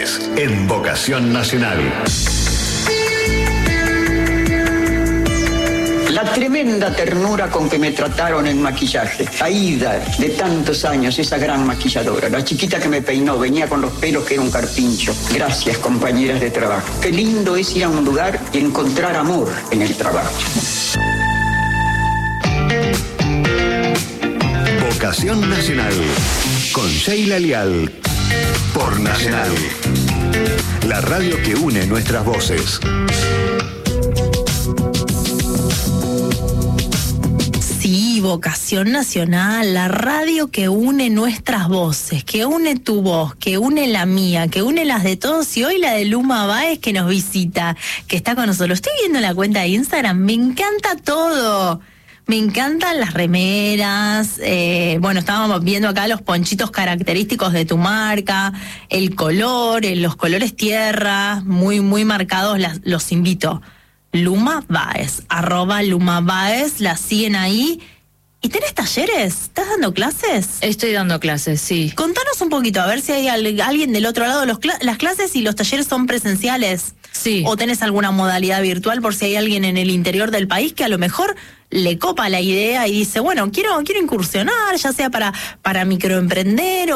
Vázquez, en Vocación Nacional. La tremenda ternura con que me trataron en maquillaje. Aida, de tantos años, esa gran maquilladora. La chiquita que me peinó, venía con los pelos que era un carpincho. Gracias, compañeras de trabajo. Qué lindo es ir a un lugar y encontrar amor en el trabajo. Vocación Nacional, con Sheila Lial, por Nacional. La radio que une nuestras voces. Sí, Vocación Nacional, la radio que une nuestras voces, que une tu voz, que une la mía, que une las de todos, y hoy la de Luma Báez que nos visita, que está con nosotros. Estoy viendo la cuenta de Instagram, me encanta todo. Me encantan las remeras, estábamos viendo acá los ponchitos característicos de tu marca, el color, los colores tierra, muy, muy marcados, los invito. Luma Báez, @Luma Báez, la siguen ahí. ¿Y tenés talleres? ¿Estás dando clases? Estoy dando clases, sí. Contanos un poquito, a ver si hay alguien del otro lado. ¿Las clases y los talleres son presenciales? Sí. ¿O tenés alguna modalidad virtual por si hay alguien en el interior del país que a lo mejor le copa la idea y dice, bueno, quiero incursionar, ya sea para microemprender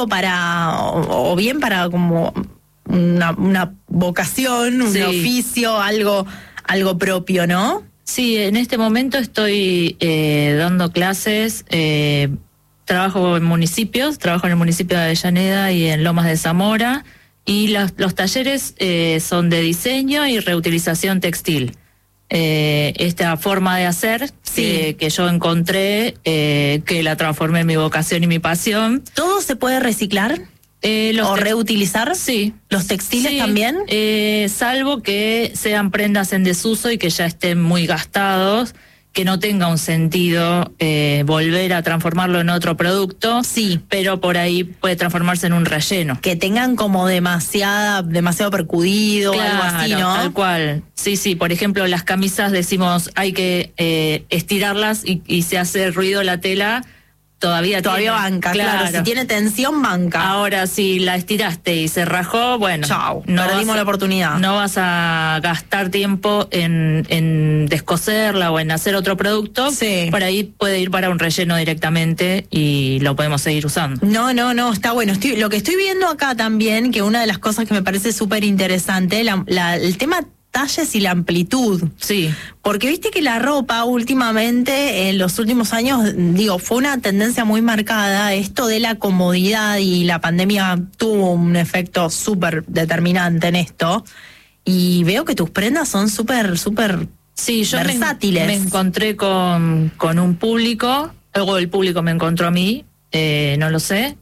o bien para como una vocación, un oficio, algo propio, ¿no? Sí, en este momento estoy dando clases, trabajo en el municipio de Avellaneda y en Lomas de Zamora, y los talleres son de diseño y reutilización textil. Esta forma de hacer que yo encontré, que la transformé en mi vocación y mi pasión. ¿Todo se puede reciclar? ¿O reutilizar? Sí. ¿Los textiles también? Salvo que sean prendas en desuso y que ya estén muy gastados, que no tenga un sentido volver a transformarlo en otro producto. Sí. Pero por ahí puede transformarse en un relleno. Que tengan como demasiado percudido, claro, algo así, ¿no? Tal cual. Sí, por ejemplo, las camisas decimos hay que estirarlas y se hace ruido la tela. Todavía banca, claro. Si tiene tensión, banca. Ahora, si la estiraste y se rajó, bueno, chau, perdimos la oportunidad. No vas a gastar tiempo en descoserla o en hacer otro producto. Sí. Por ahí puede ir para un relleno directamente y lo podemos seguir usando. No, está bueno. Lo que estoy viendo acá también, que una de las cosas que me parece súper interesante, el tema talles y la amplitud. Sí. Porque viste que la ropa últimamente, en los últimos años, fue una tendencia muy marcada, esto de la comodidad, y la pandemia tuvo un efecto súper determinante en esto. Y veo que tus prendas son súper versátiles. Me encontré con un público, luego el público me encontró a mí, no lo sé.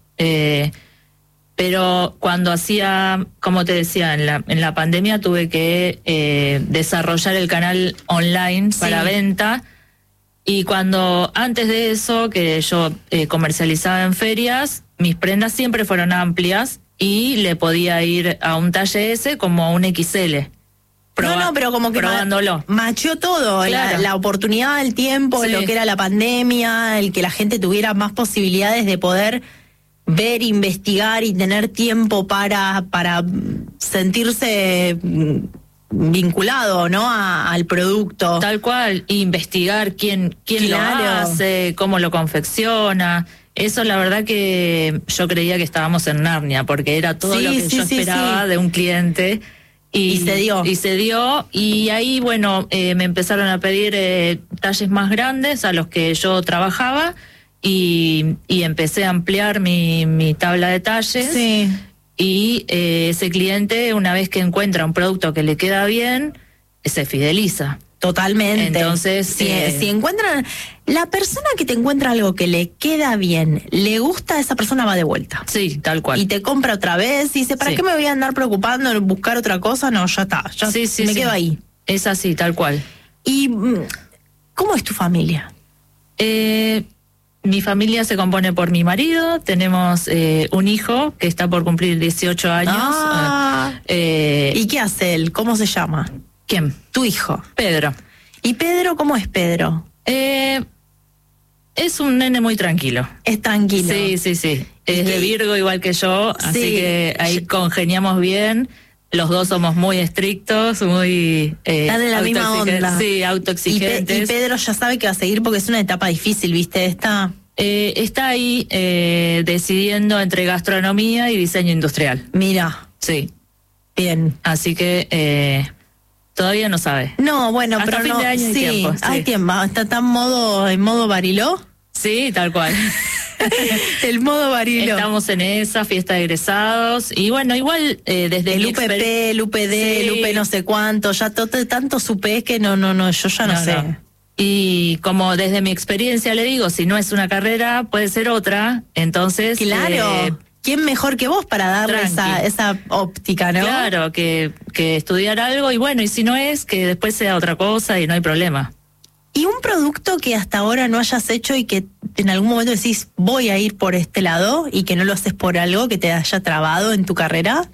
Pero cuando hacía, como te decía, en la pandemia tuve que desarrollar el canal online para venta, y antes de eso, que yo comercializaba en ferias, mis prendas siempre fueron amplias y le podía ir a un talle S como a un XL. Pero como que probándolo. Macheó todo, claro. la oportunidad, el tiempo, lo que era la pandemia, el que la gente tuviera más posibilidades de poder ver, investigar y tener tiempo para sentirse vinculado, ¿no? al producto. Tal cual, investigar quién lo hace, cómo lo confecciona. Eso, la verdad que yo creía que estábamos en Narnia, porque era todo lo que yo esperaba de un cliente. Y se dio, y ahí, me empezaron a pedir talles más grandes a los que yo trabajaba, y empecé a ampliar mi tabla de talles. Sí. Y ese cliente, una vez que encuentra un producto que le queda bien, se fideliza. Totalmente. Entonces, si encuentran, la persona que te encuentra algo que le queda bien, le gusta, esa persona va de vuelta. Sí, tal cual. Y te compra otra vez y dice, ¿para qué me voy a andar preocupando en buscar otra cosa? No, ya está. Me quedo ahí. Es así, tal cual. ¿Y cómo es tu familia? Mi familia se compone por mi marido, tenemos un hijo que está por cumplir 18 años. ¿Y qué hace él? ¿Cómo se llama? ¿Quién? Tu hijo. Pedro. ¿Y Pedro cómo es Pedro? Es un nene muy tranquilo. Es tranquilo. Sí. es de Virgo igual que yo, así que ahí congeniamos bien. Los dos somos muy estrictos, muy están en la misma onda. Sí, autoexigentes. Y Pedro ya sabe que va a seguir porque es una etapa difícil, ¿viste? Está ahí decidiendo entre gastronomía y diseño industrial. Mira. Sí. Bien. Así que todavía no sabe. No, bueno, hasta pero fin de año hay tiempo. ¿Está en modo Bariló? Sí, tal cual. El modo Bariló. Estamos en esa fiesta de egresados y bueno, igual desde el UPP, el UPD, el UP no sé cuánto, ya tanto supe que no, yo ya no sé. No. Y como desde mi experiencia le digo, si no es una carrera, puede ser otra, entonces... Claro, ¿quién mejor que vos para darle esa óptica, no? Claro, que estudiar algo y bueno, y si no es, que después sea otra cosa y no hay problema. ¿Y un producto que hasta ahora no hayas hecho y que en algún momento decís, voy a ir por este lado y que no lo haces por algo que te haya trabado en tu carrera?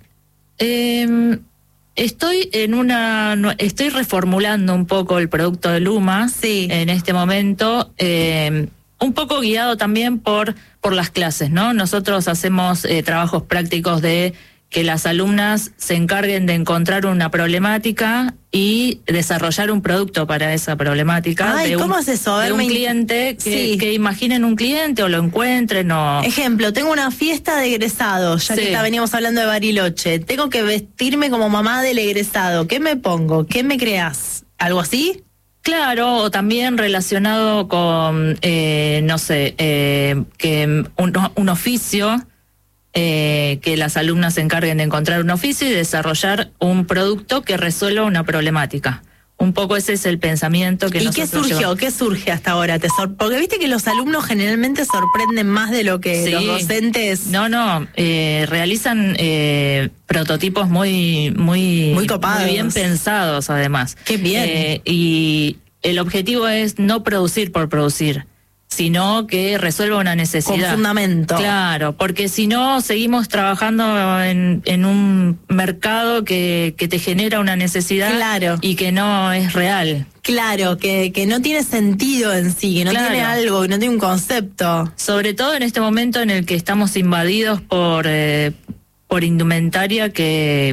Estoy reformulando un poco el producto de Luma en este momento, un poco guiado también por las clases, ¿no? Nosotros hacemos trabajos prácticos de que las alumnas se encarguen de encontrar una problemática y desarrollar un producto para esa problemática. Ay, ¿cómo es eso? De un cliente, que imaginen un cliente o lo encuentren o... Ejemplo, tengo una fiesta de egresados, ya que veníamos hablando de Bariloche. Tengo que vestirme como mamá del egresado. ¿Qué me pongo? ¿Qué me creás? ¿Algo así? Claro, o también relacionado con, no sé, que un oficio... que las alumnas se encarguen de encontrar un oficio y desarrollar un producto que resuelva una problemática. Un poco ese es el pensamiento que nosotros llevamos. ¿Qué surge hasta ahora? Porque viste que los alumnos generalmente sorprenden más de lo que los docentes... No, realizan prototipos muy copados, muy bien pensados además. ¡Qué bien! Y el objetivo es no producir por producir, sino que resuelva una necesidad. Con fundamento. Claro, porque si no, seguimos trabajando en un mercado que te genera una necesidad y que no es real. Claro, que no tiene sentido en sí, que no tiene algo, que no tiene un concepto. Sobre todo en este momento en el que estamos invadidos por indumentaria que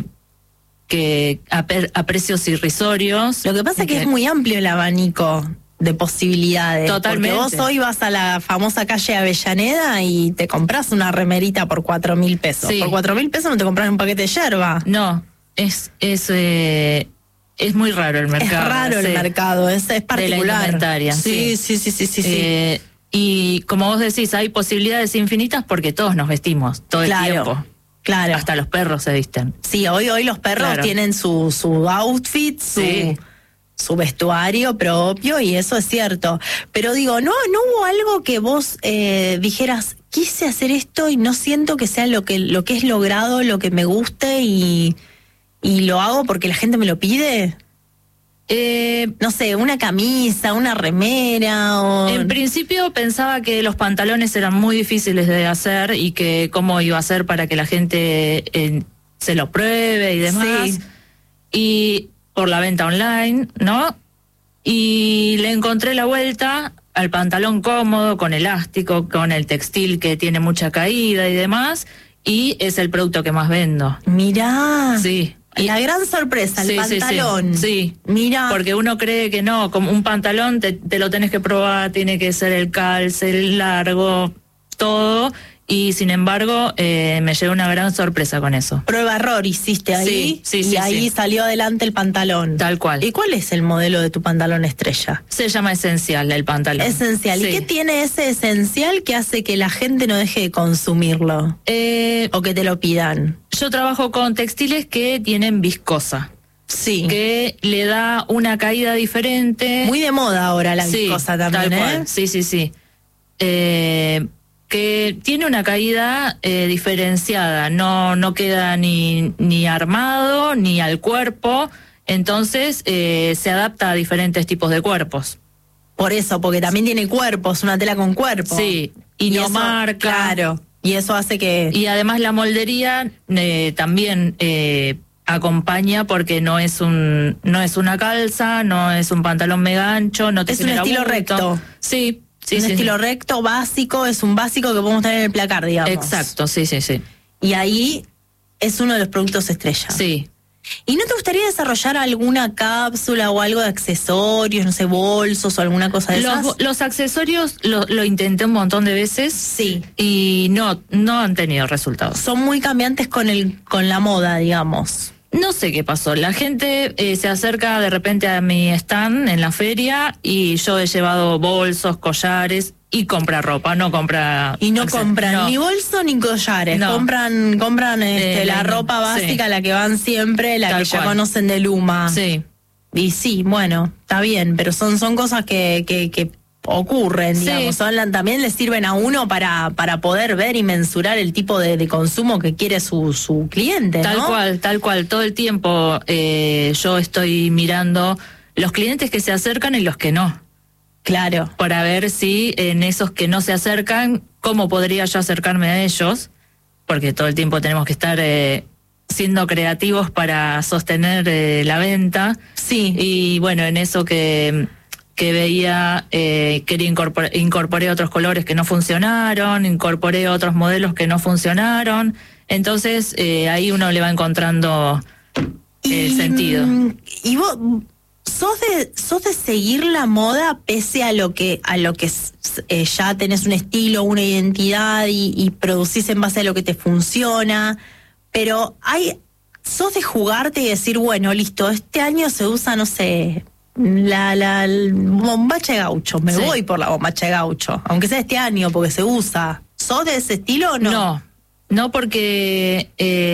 a precios irrisorios. Lo que pasa es que es muy amplio el abanico de posibilidades. Totalmente. Porque vos hoy vas a la famosa calle Avellaneda y te compras una remerita por 4.000 pesos. Por 4.000 pesos no te compras un paquete de yerba. No, es muy raro el mercado. Es raro el mercado, es particular. De la indumentaria. Sí. Y como vos decís, hay posibilidades infinitas porque todos nos vestimos todo el tiempo. Claro. Hasta los perros se visten. Sí, hoy los perros tienen su outfit, su vestuario propio, y eso es cierto. Pero digo, ¿no hubo algo que vos dijeras, quise hacer esto y no siento que sea lo que es logrado, lo que me guste y lo hago porque la gente me lo pide? No sé, una camisa, una remera o... En principio pensaba que los pantalones eran muy difíciles de hacer y que cómo iba a ser para que la gente se lo pruebe y demás. Y por la venta online, ¿no? Y le encontré la vuelta al pantalón cómodo, con elástico, con el textil que tiene mucha caída y demás, y es el producto que más vendo. Mirá. Sí. La gran sorpresa, el pantalón. Sí. Mira. Porque uno cree que no, como un pantalón te lo tenés que probar, tiene que ser el calce, el largo, todo. Y sin embargo, me llevé una gran sorpresa con eso. Prueba-error hiciste ahí. Sí. Y ahí salió adelante el pantalón. Tal cual. ¿Y cuál es el modelo de tu pantalón estrella? Se llama Esencial el pantalón. Esencial. ¿Y qué tiene ese Esencial que hace que la gente no deje de consumirlo? O que te lo pidan. Yo trabajo con textiles que tienen viscosa. Sí. Que le da una caída diferente. Muy de moda ahora la viscosa también, tal cual. Sí. Que tiene una caída diferenciada, no queda ni armado ni al cuerpo, entonces se adapta a diferentes tipos de cuerpos. Por eso, porque también tiene cuerpos, una tela con cuerpo. Sí, y no eso, marca. Claro, y eso hace que... Y además la moldería también acompaña porque no es una calza, no es un pantalón mega ancho, no te es un estilo bulto. recto. Sí. un estilo recto, básico, es un básico que podemos tener en el placar, digamos. Exacto, sí. Y ahí es uno de los productos estrella. Sí. ¿Y no te gustaría desarrollar alguna cápsula o algo de accesorios, no sé, bolsos o alguna cosa de esas? Los accesorios lo intenté un montón de veces. Sí. Y no han tenido resultados. Son muy cambiantes con la moda, digamos. No sé qué pasó. La gente se acerca de repente a mi stand en la feria y yo he llevado bolsos, collares y compra ropa, no compra... Y no compran ni bolso ni collares, no. compran la ropa básica, la que van siempre, la que ya conocen de Luma. Sí. Y sí, bueno, está bien, pero son cosas que ocurren, digamos. También les sirven a uno para poder ver y mensurar el tipo de consumo que quiere su cliente, ¿no? Tal cual. Todo el tiempo yo estoy mirando los clientes que se acercan y los que no. Claro. Para ver si en esos que no se acercan, cómo podría yo acercarme a ellos, porque todo el tiempo tenemos que estar siendo creativos para sostener la venta. Sí. Y bueno, en eso que veía, incorporé otros colores que no funcionaron, incorporé otros modelos que no funcionaron. Entonces ahí uno le va encontrando el sentido. ¿Y vos sos de seguir la moda pese a lo que ya tenés un estilo, una identidad y producís en base a lo que te funciona? Pero sos de jugarte y decir, bueno, listo, este año se usa, no sé, la bombacha de gaucho, voy por la bombacha de gaucho, aunque sea este año porque se usa. ¿Sos de ese estilo o no? No, porque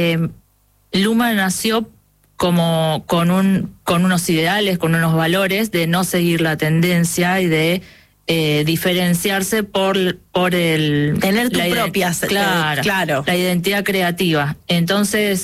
Luma nació como con unos ideales, con unos valores de no seguir la tendencia y de diferenciarse por el tener tu propia, claro, la identidad creativa. Entonces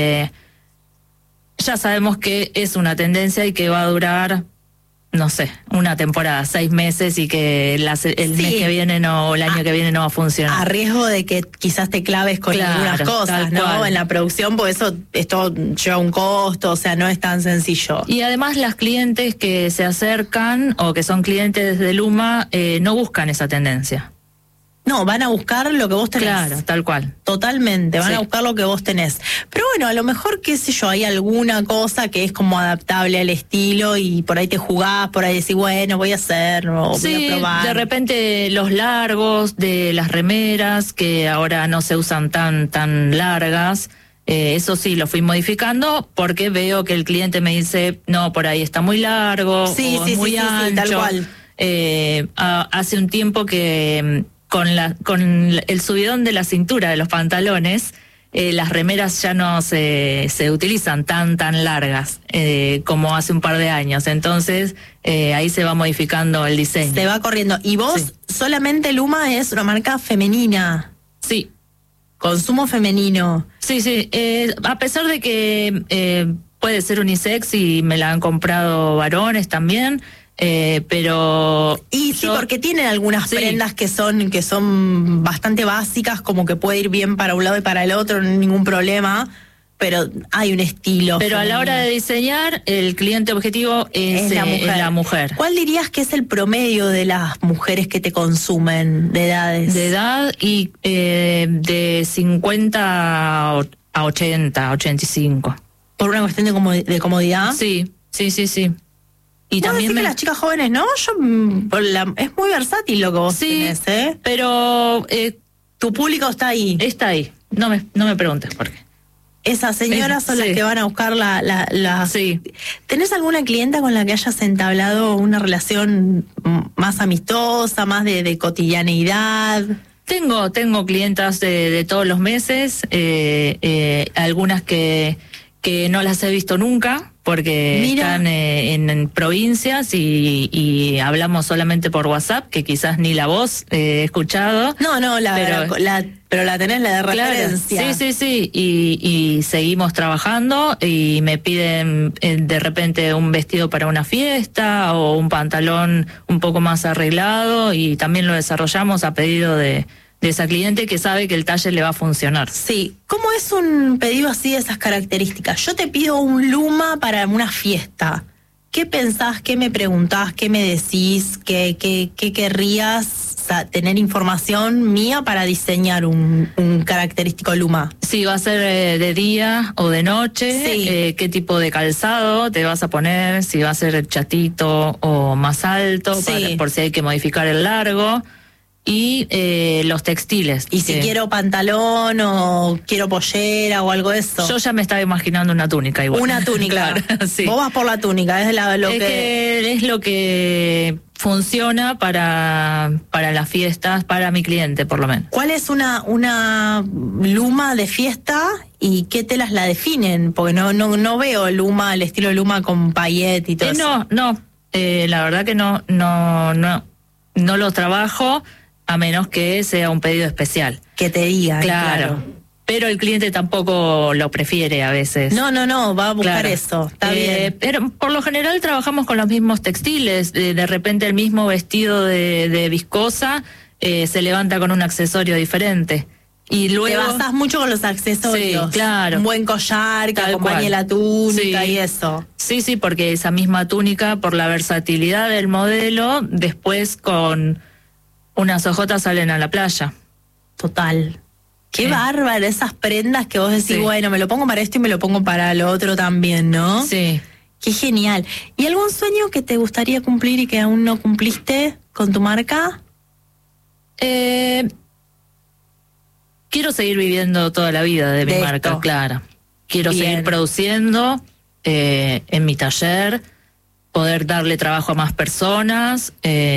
ya sabemos que es una tendencia y que va a durar, no sé, una temporada, 6 meses y que el mes que viene o el año que viene no va a funcionar. A riesgo de que quizás te claves con algunas cosas, ¿no? En la producción, porque esto lleva un costo, o sea, no es tan sencillo. Y además las clientes que se acercan o que son clientes de Luma no buscan esa tendencia. No, van a buscar lo que vos tenés. Claro, tal cual. Totalmente, van a buscar lo que vos tenés. Pero bueno, a lo mejor, qué sé yo, hay alguna cosa que es como adaptable al estilo y por ahí te jugás, por ahí decís, bueno, voy a hacer o voy a probar. De repente los largos de las remeras, que ahora no se usan tan largas, eso sí, lo fui modificando porque veo que el cliente me dice, no, por ahí está muy largo, o es muy ancho. Sí, tal cual. Hace un tiempo que... Con el subidón de la cintura de los pantalones, las remeras ya no se utilizan tan largas como hace un par de años. Entonces, ahí se va modificando el diseño. Se va corriendo. ¿Y vos, solamente Luma es una marca femenina? Sí. Consumo femenino. Sí. A pesar de que puede ser unisex y me la han comprado varones también, pero... Y sí, porque tienen algunas prendas que son bastante básicas, como que puede ir bien para un lado y para el otro, no hay ningún problema, pero hay un estilo. Pero femenino. A la hora de diseñar, el cliente objetivo es la mujer. ¿Cuál dirías que es el promedio de las mujeres que te consumen de edades? De edad y de 50 a 80, 85. ¿Por una cuestión de comodidad? Sí. Y también que las chicas jóvenes, ¿no? Es muy versátil lo que vos tenés, ¿eh? Pero tu público está ahí. Está ahí. No me preguntes por qué. Esas señoras son las que van a buscar la... Sí. ¿Tenés alguna clienta con la que hayas entablado una relación más amistosa, más de cotidianeidad? Tengo clientas de todos los meses, algunas que no las he visto nunca, porque están en provincias y hablamos solamente por WhatsApp, que quizás ni la voz he escuchado. No, pero la tenés la de referencia. Claro, sí, y seguimos trabajando y me piden de repente un vestido para una fiesta o un pantalón un poco más arreglado y también lo desarrollamos a pedido de esa cliente que sabe que el talle le va a funcionar. Sí. ¿Cómo es un pedido así de esas características? Yo te pido un Luma para una fiesta. ¿qué pensás, qué me preguntás, qué me decís, qué querrías tener información mía para diseñar un característico Luma? Sí, va a ser de día o de noche, sí. Qué tipo de calzado te vas a poner, si va a ser chatito o más alto, sí. por si hay que modificar el largo, y los textiles. Y si quiero pantalón o quiero pollera o algo de eso. Yo ya me estaba imaginando una túnica igual. Una túnica. Claro, sí. Vos vas por la túnica, es lo que funciona para las fiestas, para mi cliente por lo menos. ¿Cuál es una Luma de fiesta y qué telas la definen? Porque no veo Luma, el estilo Luma con paillet y todo eso. No, la verdad que no lo trabajo a menos que sea un pedido especial. Que te digan, claro. Pero el cliente tampoco lo prefiere a veces. No, va a buscar eso, está bien. Pero por lo general trabajamos con los mismos textiles. De repente el mismo vestido de viscosa se levanta con un accesorio diferente. Y luego te basás mucho con los accesorios. Sí, claro. Un buen collar que acompañe la túnica y eso. Sí, porque esa misma túnica, por la versatilidad del modelo, después con unas hojotas salen a la playa. Total. Qué bárbaro esas prendas que vos decís, bueno, me lo pongo para esto y me lo pongo para lo otro también, ¿no? Sí. Qué genial. ¿Y algún sueño que te gustaría cumplir y que aún no cumpliste con tu marca? Quiero seguir viviendo toda la vida de mi marca, claro. Quiero seguir produciendo en mi taller, poder darle trabajo a más personas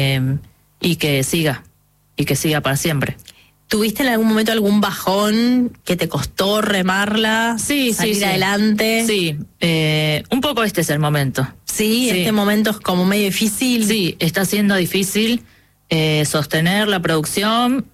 y que siga para siempre. ¿Tuviste en algún momento algún bajón que te costó remarla? Salir adelante. Sí, un poco este es el momento. Sí, este momento es como medio difícil. Sí, está siendo difícil sostener la producción,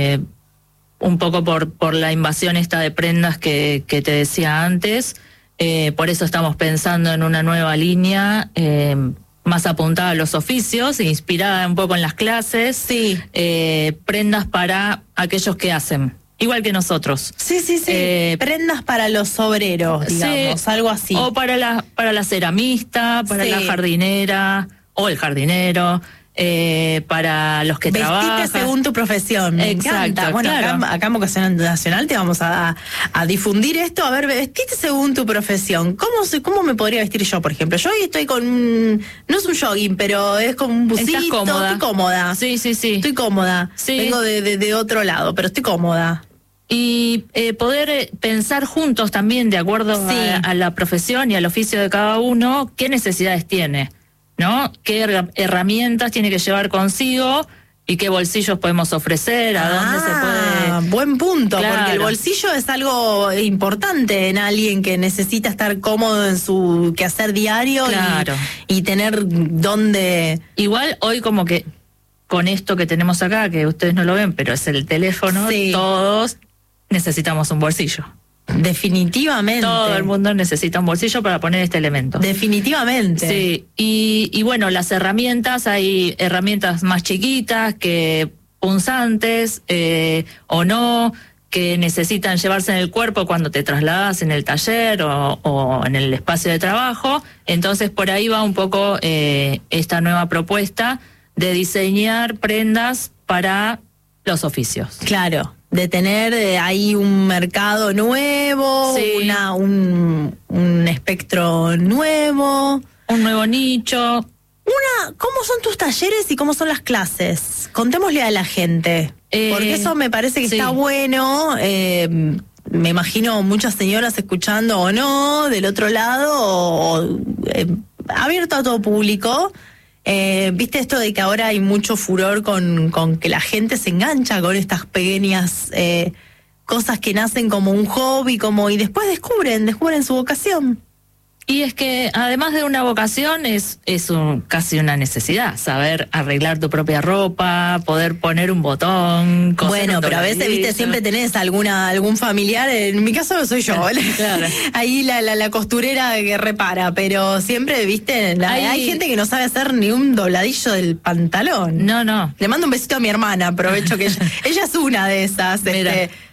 un poco por la invasión esta de prendas que te decía antes. Por eso estamos pensando en una nueva línea más apuntada a los oficios, inspirada un poco en las clases. Sí. Prendas para aquellos que hacen, igual que nosotros. Sí. Prendas para los obreros, digamos, algo así. O para la ceramista, para la jardinera o el jardinero. Para los que trabajan. Vestite según tu profesión. Me encanta. Bueno, claro. acá en Vocación Nacional te vamos a difundir esto. A ver, vestite según tu profesión. ¿Cómo me podría vestir yo, por ejemplo? Yo hoy estoy con no es un jogging, pero es como un busito. ¿Estás cómoda? Estoy cómoda. Sí. Estoy cómoda. Sí. Vengo de otro lado, pero estoy cómoda. Y poder pensar juntos también, de acuerdo a la profesión y al oficio de cada uno, qué necesidades tiene, ¿no? ¿Qué herramientas tiene que llevar consigo y qué bolsillos podemos ofrecer? ¿A dónde se puede? Buen punto, claro. Porque el bolsillo es algo importante en alguien que necesita estar cómodo en su quehacer diario, claro. y tener dónde. Igual hoy como que con esto que tenemos acá, que ustedes no lo ven, pero es el teléfono, todos necesitamos un bolsillo. Definitivamente. Todo el mundo necesita un bolsillo para poner este elemento. Definitivamente. Sí, y bueno, las herramientas, hay herramientas más chiquitas que punzantes o no, que necesitan llevarse en el cuerpo cuando te trasladas en el taller o en el espacio de trabajo. Entonces por ahí va un poco esta nueva propuesta de diseñar prendas para los oficios. Claro. De tener ahí un mercado nuevo, un espectro nuevo. Un nuevo nicho. ¿Cómo son tus talleres y cómo son las clases? Contémosle a la gente. Porque eso me parece que está bueno. Me imagino muchas señoras escuchando o no, del otro lado, abierto a todo público. ¿Viste esto de que ahora hay mucho furor con que la gente se engancha con estas pequeñas cosas que nacen como un hobby, y después descubren su vocación? Y es que además de una vocación es casi una necesidad, saber arreglar tu propia ropa, poder poner un botón. Bueno, pero a veces, viste, siempre tenés algún familiar, en mi caso soy yo, claro. Ahí la costurera que repara, pero siempre, viste, hay gente que no sabe hacer ni un dobladillo del pantalón. No. Le mando un besito a mi hermana, aprovecho que ella es una de esas.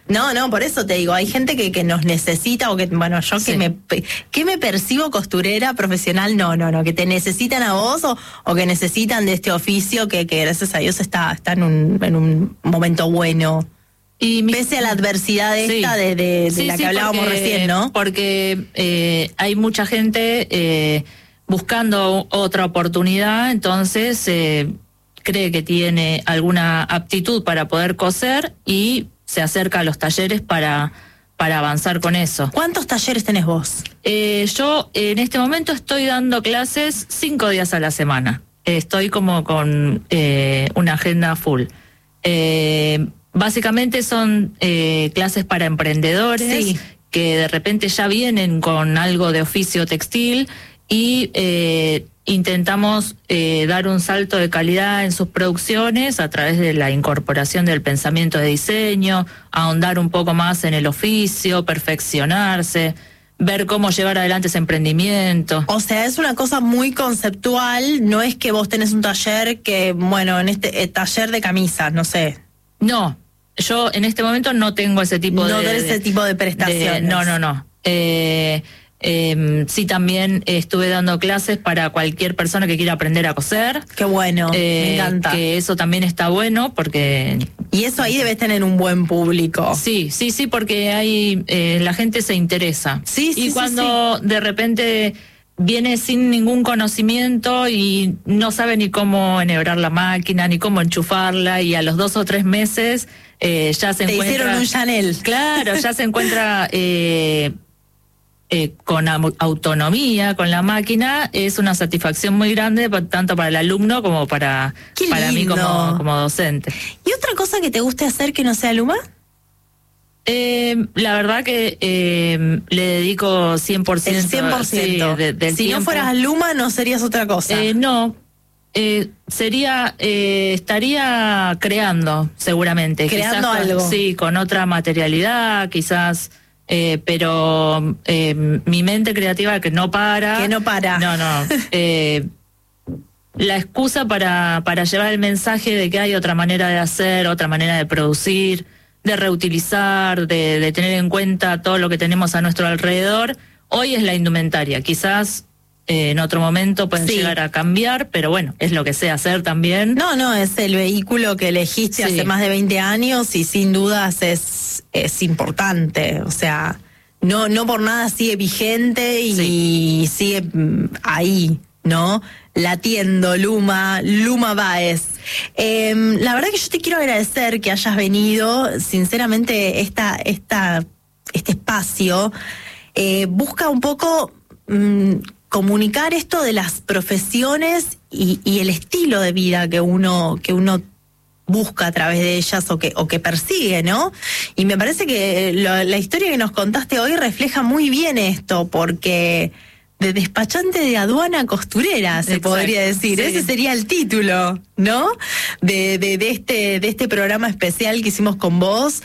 No, por eso te digo, hay gente que nos necesita, o que, bueno, yo Sí. que me percibo costurera profesional, no, que te necesitan a vos o que necesitan de este oficio que gracias a Dios está en un momento bueno. Y Pese a la adversidad esta de la que hablábamos recién, ¿no? Porque hay mucha gente buscando otra oportunidad, entonces cree que tiene alguna aptitud para poder coser y se acerca a los talleres para avanzar con eso. ¿Cuántos talleres tenés vos? Yo en este momento estoy dando clases 5 días a la semana. Estoy como con una agenda full. Básicamente son clases para emprendedores, Sí. que de repente ya vienen con algo de oficio textil y intentamos dar un salto de calidad en sus producciones a través de la incorporación del pensamiento de diseño, ahondar un poco más en el oficio, perfeccionarse, ver cómo llevar adelante ese emprendimiento. O sea, es una cosa muy conceptual, no es que vos tenés un taller que, bueno, en este taller de camisas, no sé. No, yo en este momento no tengo ese tipo No tenés ese tipo de prestaciones. No. Sí, también estuve dando clases para cualquier persona que quiera aprender a coser. Qué bueno, me encanta. Que eso también está bueno porque... Y eso ahí debes tener un buen público. Sí, porque hay la gente se interesa. Sí, y cuando de repente viene sin ningún conocimiento y no sabe ni cómo enhebrar la máquina, ni cómo enchufarla, y a los 2 o 3 meses ya se encuentra... Te hicieron un Chanel. Claro, ya se encuentra... con autonomía con la máquina, es una satisfacción muy grande tanto para el alumno como para mí como docente. ¿Y otra cosa que te guste hacer que no sea Luma? La verdad que le dedico 100%. El 100%. Sí, del si tiempo. no fueras Luma, no serías otra cosa. No. Estaría creando, seguramente. Creando quizás algo. Sí, con otra materialidad, quizás... pero mi mente creativa que no para. Que no para. No. La excusa para llevar el mensaje de que hay otra manera de hacer, otra manera de producir, de reutilizar, de tener en cuenta todo lo que tenemos a nuestro alrededor, hoy es la indumentaria. Quizás en otro momento pueden llegar a cambiar, pero bueno, es lo que sé hacer también. No, es el vehículo que elegiste hace más de 20 años y sin dudas es importante. O sea, no por nada sigue vigente y sigue ahí, ¿no? Latiendo, Luma Báez. La verdad que yo te quiero agradecer que hayas venido. Sinceramente, este espacio busca un poco... comunicar esto de las profesiones y el estilo de vida que uno busca a través de ellas o que persigue, ¿no? Y me parece que la historia que nos contaste hoy refleja muy bien esto, porque de despachante de aduana a costurera, se podría decir. Ese sería el título, ¿no? De este programa especial que hicimos con vos.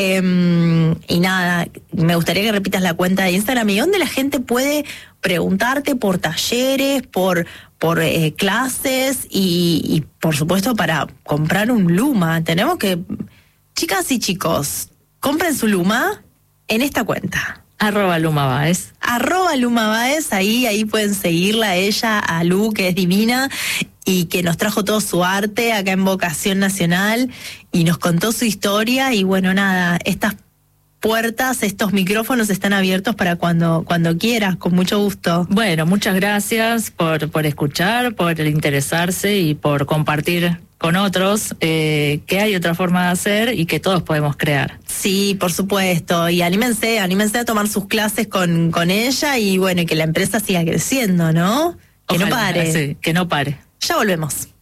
Y nada, me gustaría que repitas la cuenta de Instagram y dónde la gente puede preguntarte por talleres, por clases y por supuesto para comprar un Luma. Tenemos que, chicas y chicos, compren su Luma en esta cuenta. @Luma Báez. @Luma Báez, ahí pueden seguirla a ella, a Lu, que es divina y que nos trajo todo su arte acá en Vocación Nacional y nos contó su historia. Y bueno, nada, estas puertas, estos micrófonos están abiertos para cuando quieras, con mucho gusto. Bueno, muchas gracias por escuchar, por interesarse y por compartir con otros que hay otra forma de hacer y que todos podemos crear. Sí, por supuesto, y anímense a tomar sus clases con ella y bueno, y que la empresa siga creciendo, ¿no? Que Ojalá, no pare. Sí, que no pare. Ya volvemos.